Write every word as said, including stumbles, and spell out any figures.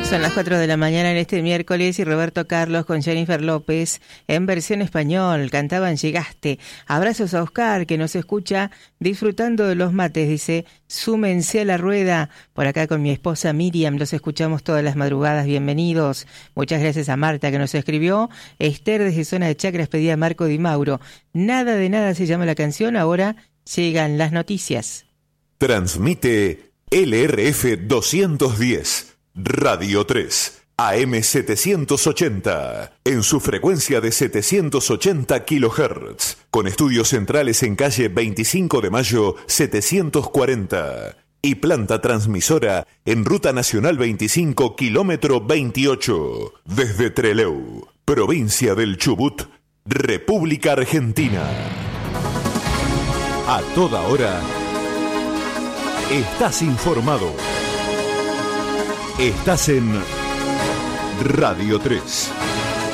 Son las cuatro de la mañana en este miércoles y Roberto Carlos con Jennifer López en versión español cantaban Llegaste. Abrazos a Oscar que nos escucha disfrutando de los mates, dice, súmense a la rueda. Por acá con mi esposa Miriam los escuchamos todas las madrugadas, bienvenidos. Muchas gracias a Marta que nos escribió. Esther desde Zona de Chacras pedía a Marco Di Mauro. Nada de nada se llama la canción, ahora llegan las noticias. Transmite L R F doscientos diez. Radio tres, A M setecientos ochenta, en su frecuencia de setecientos ochenta kilohertz, con estudios centrales en calle veinticinco de mayo setecientos cuarenta y planta transmisora en Ruta Nacional veinticinco, kilómetro veintiocho, desde Trelew, provincia del Chubut, República Argentina. A toda hora, estás informado. Estás en Radio tres.